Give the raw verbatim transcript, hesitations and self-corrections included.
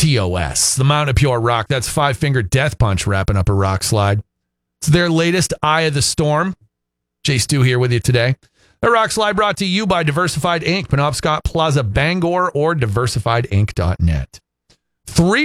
T O S, the Mountain of Pure Rock. That's Five Finger Death Punch wrapping up a rock slide. It's their latest Eye of the Storm. Jay Stu here with you today. The rock slide brought to you by Diversified Incorporated, Penobscot Plaza, Bangor, or diversified inc dot net. Three